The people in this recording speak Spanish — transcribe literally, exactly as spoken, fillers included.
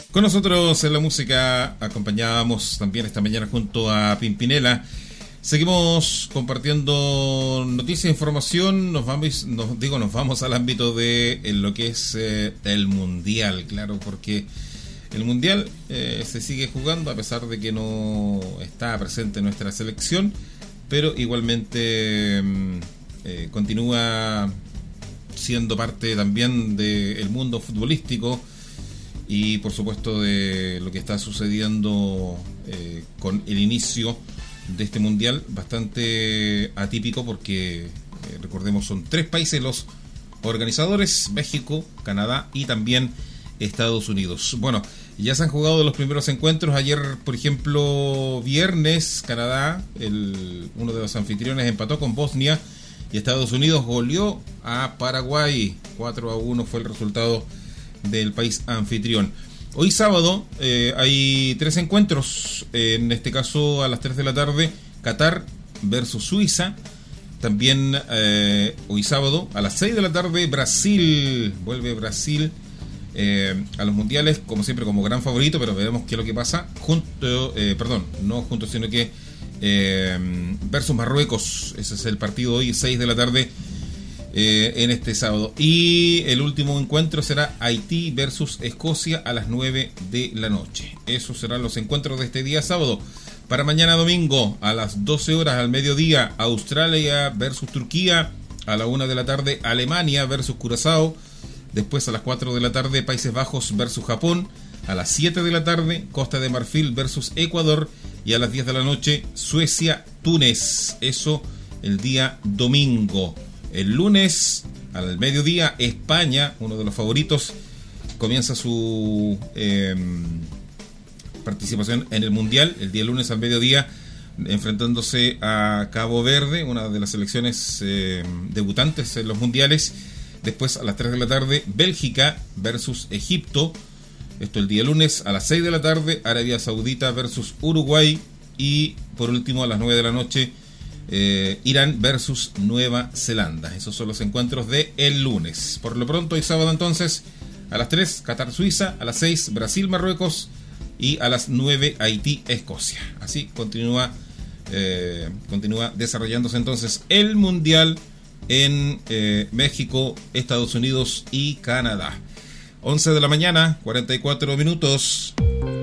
Con nosotros en la música acompañábamos también esta mañana junto a Pimpinela. Seguimos compartiendo noticias e información. Nos vamos, nos digo, nos vamos al ámbito de en lo que es eh, el Mundial, claro, porque el Mundial eh, se sigue jugando a pesar de que no está presente nuestra selección, pero igualmente eh, continúa siendo parte también del mundo futbolístico y por supuesto de lo que está sucediendo eh, con el inicio de este mundial, bastante atípico porque eh, recordemos son tres países los organizadores: México, Canadá y también Estados Unidos. Bueno, ya se han jugado los primeros encuentros. Ayer, por ejemplo, viernes, Canadá, el, uno de los anfitriones, empató con Bosnia y Estados Unidos goleó a Paraguay. cuatro a uno fue el resultado del país anfitrión. Hoy sábado eh, hay tres encuentros, en este caso a las tres de la tarde, Qatar versus Suiza. También eh, hoy sábado a las seis de la tarde, Brasil, vuelve Brasil eh, a los mundiales, como siempre como gran favorito, pero veremos qué es lo que pasa, junto, eh, perdón, no junto, sino que eh, versus Marruecos. Ese es el partido hoy, seis de la tarde. Eh, en este sábado. Y el último encuentro será Haití versus Escocia a las nueve de la noche. Esos serán los encuentros de este día sábado. Para mañana domingo a las doce horas al mediodía, Australia versus Turquía. A la una de la tarde, Alemania versus Curazao. Después a las cuatro de la tarde, Países Bajos versus Japón. A las siete de la tarde, Costa de Marfil versus Ecuador. Y a las diez de la noche, Suecia Túnez. Eso el día domingo. El lunes al mediodía, España, uno de los favoritos, comienza su eh, participación en el Mundial. El día lunes al mediodía, enfrentándose a Cabo Verde, una de las selecciones eh, debutantes en los mundiales. Después a las tres de la tarde, Bélgica versus Egipto. Esto el día lunes. A las seis de la tarde, Arabia Saudita versus Uruguay. Y por último a las nueve de la noche, Eh, Irán versus Nueva Zelanda. Esos son los encuentros de el lunes. Por lo pronto, hoy sábado entonces, a las tres, Qatar Suiza, a las seis, Brasil Marruecos y a las nueve, Haití Escocia. Así continúa eh, continúa desarrollándose entonces el Mundial en eh, México, Estados Unidos y Canadá. once de la mañana, cuarenta y cuatro minutos.